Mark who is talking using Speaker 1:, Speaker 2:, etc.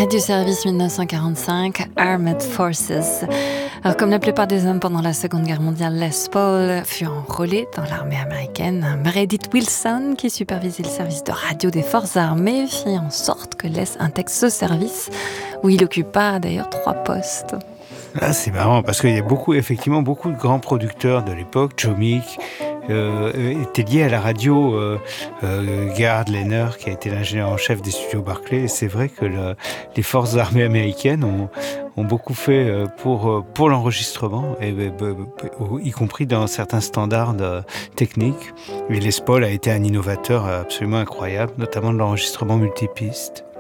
Speaker 1: Radio Service 1945, Armed Forces. Alors, comme la plupart des hommes pendant la Seconde Guerre mondiale, Les Paul fut enrôlé dans l'armée américaine. Meredith Wilson, qui supervisait le service de radio des forces armées, fit en sorte que Les intègre ce service, où il occupa d'ailleurs 3 postes.
Speaker 2: Ah, c'est marrant, parce qu'il y a effectivement beaucoup de grands producteurs de l'époque. Joe Meek était lié à la radio. Gerhard Lerner, qui a été l'ingénieur en chef des studios Barclay. Et c'est vrai que les forces armées américaines ont beaucoup fait pour l'enregistrement, y compris dans certains standards techniques. Et Les Paul a été un innovateur absolument incroyable, notamment de l'enregistrement multipiste.